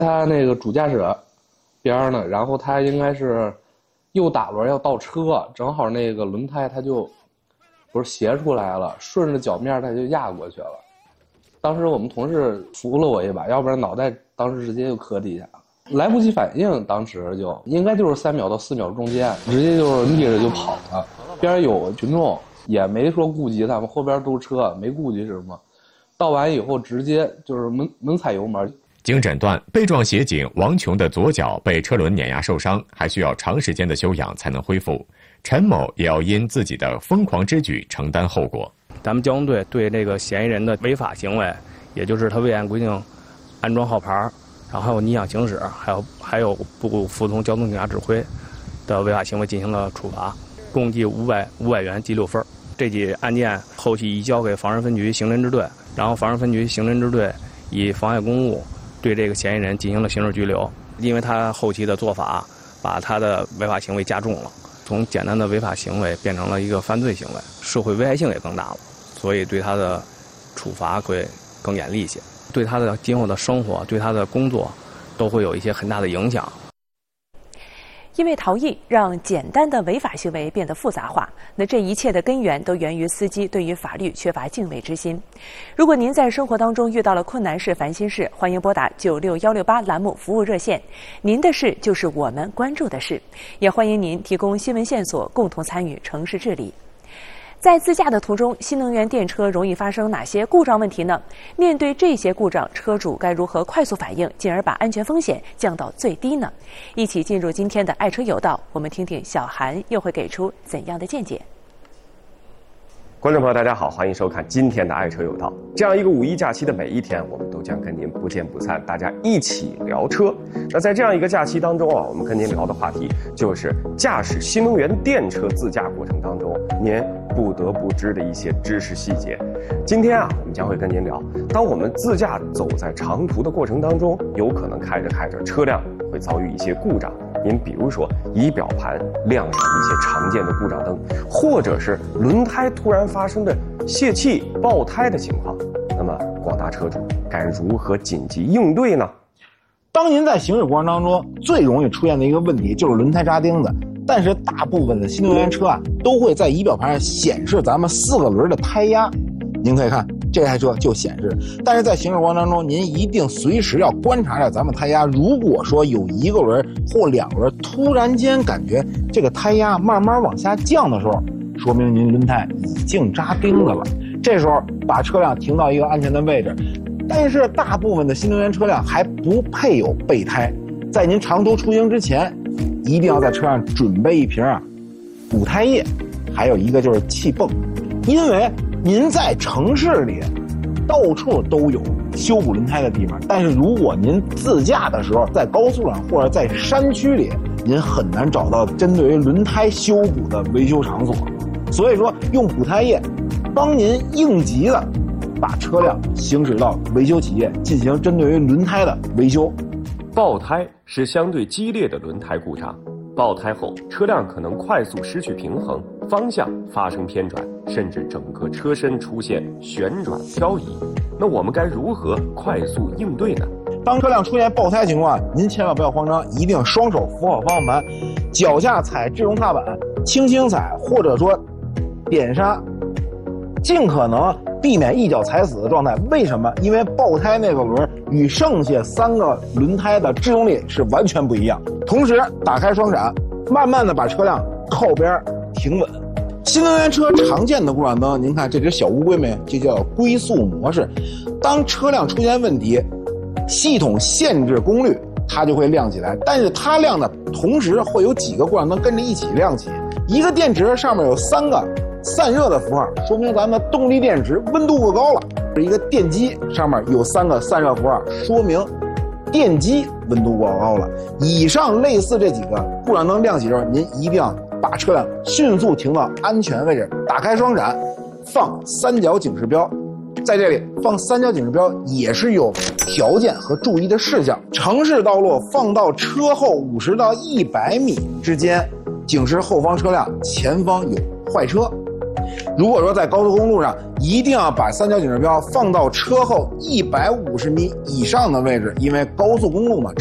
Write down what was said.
他那个主驾驶边儿呢，然后他应该是右打轮要倒车，正好那个轮胎他就不是斜出来了，顺着脚面他就压过去了。当时我们同事扶了我一把，要不然脑袋当时直接就磕地下了，来不及反应，当时就应该就是3秒到4秒中间，直接就是逆着就跑了。边上有群众也没说顾及他们，后边都是车，没顾及什么。倒完以后直接就是猛踩油门。 经诊断，被撞协警王琼的左脚被车轮碾压受伤，还需要长时间的休养才能恢复。陈某也要因自己的疯狂之举承担后果。 咱们交通队对这个嫌疑人的违法行为，也就是他未按规定安装号牌，然后还有逆向行驶，还有不服从交通警察指挥的违法行为进行了处罚，共计500元记6分。这起案件后期移交给房山分局刑侦支队，然后房山分局刑侦支队以妨碍公务对这个嫌疑人进行了刑事拘留，因为他后期的做法把他的违法行为加重了，从简单的违法行为变成了一个犯罪行为，社会危害性也更大了，所以对他的处罚会更严厉一些，对他的今后的生活、对他的工作都会有一些很大的影响。 因为逃逸让简单的违法行为变得复杂化，那这一切的根源都源于司机对于法律缺乏敬畏之心。如果您在生活当中遇到了困难事、烦心事，欢迎拨打96168栏目服务热线，您的事就是我们关注的事，也欢迎您提供新闻线索，共同参与城市治理。在自驾的途中，新能源电车容易发生哪些故障问题呢？面对这些故障，车主该如何快速反应，进而把安全风险降到最低呢？一起进入今天的爱车有道，我们听听小韩又会给出怎样的见解。 观众朋友大家好，欢迎收看今天的爱车有道。这样一个5一假期的每一天，我们都将跟您不见不散，大家一起聊车。那在这样一个假期当中我们跟您聊的话题就是驾驶新能源电车自驾过程当中您不得不知的一些知识细节。今天我们将会跟您聊，当我们自驾走在长途的过程当中，有可能开着开着车辆会遭遇一些故障。您比如说仪表盘亮上一些常见的故障灯，或者是轮胎突然发生的泄气、爆胎的情况，那么广大车主该如何紧急应对呢？ 当您在行驶过程当中，最容易出现的一个问题就是轮胎扎钉子，但是大部分的新能源车都会在仪表盘上显示咱们4个轮的胎压。您可以看这台车就显示，但是在行驶过程当中，您一定随时要观察着咱们胎压。如果说有1个轮或2轮突然间感觉这个胎压慢慢往下降的时候，说明您轮胎已经扎钉子了。这时候把车辆停到一个安全的位置。但是大部分的新能源车辆还不配有备胎，在您长途出行之前，一定要在车上准备一瓶补胎液，还有一个就是气泵。因为您在城市里到处都有修补轮胎的地方，但是如果您自驾的时候在高速上或者在山区里，您很难找到针对于轮胎修补的维修场所。所以说用补胎液帮您应急的把车辆行驶到维修企业进行针对于轮胎的维修。 爆胎是相对激烈的轮胎故障，爆胎后车辆可能快速失去平衡，方向发生偏转，甚至整个车身出现旋转漂移。那我们该如何快速应对呢？ 当车辆出现爆胎情况，您千万不要慌张，一定双手扶好方向盘，脚下踩制动踏板，轻轻踩，或者说点刹，尽可能避免一脚踩死的状态。为什么？因为爆胎那个轮与剩下3个轮胎的制动力是完全不一样。同时打开双闪，慢慢的把车辆靠边停稳。新能源车常见的故障灯，您看这只小乌龟没？这叫龟速模式。当车辆出现问题，系统限制功率，它就会亮起来。但是它亮的同时会有几个故障灯跟着一起亮起。一个电池上面有3个散热的符号，说明咱们动力电池温度过高了。一个电机上面有3个散热符号，说明电机温度过高了。以上类似这几个故障灯亮起之后，您一定要把车辆迅速停到安全位置，打开双闪，放3角警示标。在这里放3角警示标也是有条件和注意的事项。城市道路放到车后50到100米之间，警示后方车辆前方有坏车。 如果说在高速公路上，一定要把三角警示标放到车后150米以上的位置，因为高速公路嘛。